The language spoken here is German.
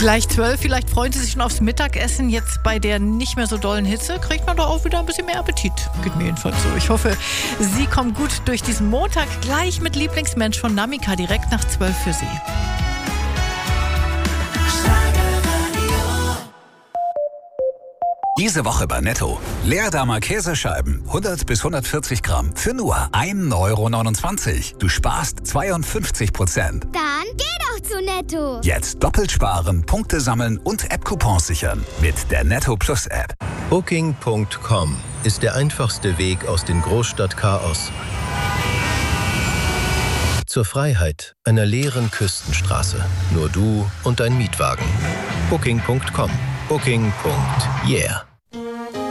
Gleich 12, vielleicht freuen Sie sich schon aufs Mittagessen. Jetzt bei der nicht mehr so dollen Hitze kriegt man doch auch wieder ein bisschen mehr Appetit. Geht mir jedenfalls so. Ich hoffe, Sie kommen gut durch diesen Montag. Gleich mit Lieblingsmensch von Namika direkt nach 12 für Sie. Diese Woche bei Netto. Leerdamer Käsescheiben, 100 bis 140 Gramm, für nur 1,29 €. Du sparst 52%. Dann geh doch zu Netto. Jetzt doppelt sparen, Punkte sammeln und App-Coupons sichern. Mit der Netto Plus App. Booking.com ist der einfachste Weg aus dem Großstadtchaos zur Freiheit einer leeren Küstenstraße. Nur du und dein Mietwagen. Booking.com. Booking.yeah.